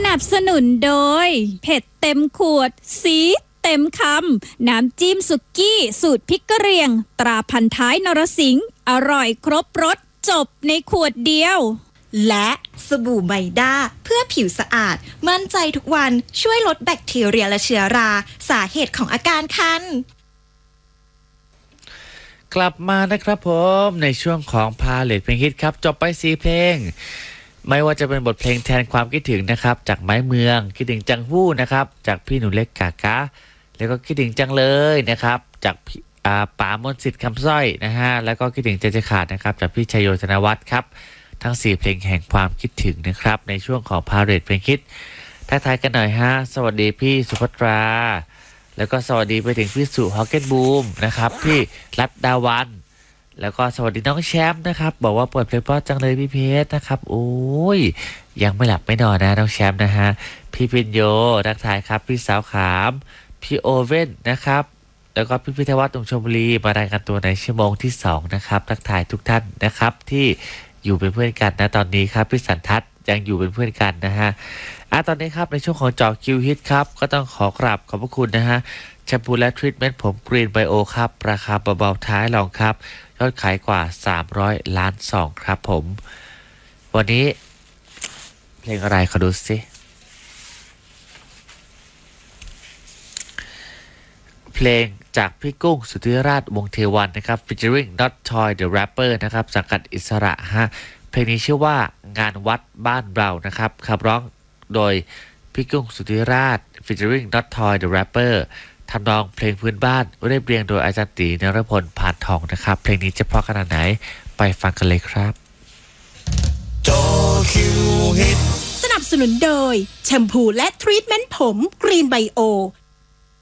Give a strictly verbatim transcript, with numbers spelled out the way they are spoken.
นับสนุนโดยเผ็ดเต็มขวดซีดเต็มคำน้ำจิ้มสุกี้สูตรพริกกะเหรี่ยงตราพันท้ายนรสิงห์อร่อยครบรสจบในขวดเดียวและสบู่ไมด้าเพื่อผิวสะอาดมั่นใจทุกวันช่วยลดแบคทีเรียและเชื้อราสาเหตุของอาการคันกลับมานะครับผมในช่วงของพาเลทเพลงฮิตครับจบไปสี่เพลงไม่ว่าจะเป็นบทเพลงแทนความคิดถึงนะครับจากไม้เมืองคิดถึงจังหู้นะครับจากพี่หนูเล็กกากะแล้วก็คิดถึงจังเลยนะครับจากป๋ามนต์สิทธิ์คำสร้อยนะฮะแล้วก็คิดถึงใจจะขาดนะครับจากพี่ชัยโยธนวัฒน์ครับทั้งสี่เพลงแห่งความคิดถึงนะครับในช่วงของพาเลทเพลงฮิตทักทายกันหน่อยฮะสวัสดีพี่สุภัทราแล้วก็สวัสดีไปถึงพี่สุฮอกเก็ตบูมนะครับพี่รัตดาวันแล้วก็สวัสดีน้องแชมป์นะครับบอกว่าเปิดเพลงเพราะจังเลยพี่เพชรนะครับโอ้ยยังไม่หลับไม่นอนนะน้องแชมป์นะฮะพี่พินโยทักทายครับพี่สาวขามพี่โอเว่นนะครับแล้วก็พี่พิทวัฒน์ตรงชลบุรีมารายงานตัวในชั่วโมงที่สองนะครับทักทายทุกท่านนะครับที่อยู่เป็นเพื่อนกันนะตอนนี้ครับพี่สันทัศน์ยังอยู่เป็นเพื่อนกันนะฮะอ่ะตอนนี้ครับในช่วงของจอคิวฮิตครับก็ต้องขอกราบขอบพระคุณนะฮะแชมพูและทรีทเมนต์ผมกรีนไบโอครับราคาเบาๆท้ายลองครับยอดขายกว่าสามร้อยล้านซองครับผมวันนี้เพลงอะไรขอดูสิเพลงจากพี่กุ้งสุธิราชวงศ์เทวันนะครับ featuring Not Toy the Rapper นะครับสังกัดอิสระฮะเพลงนี้ชื่อว่างานวัดบ้านเรานะครับขับร้องโดยพี่กุ้งสุธิราช featuring Not Toy the Rapper ทำนองเพลงพื้นบ้านเรียบเรียงโดยอาจารย์ตีนรพลพานทองนะครับเพลงนี้จะเพราะขนาดไหนไปฟังกันเลยครับจอคิวฮิตสนับสนุนโดยแชมพูและทรีทเมนต์ผมกรีนไบโอ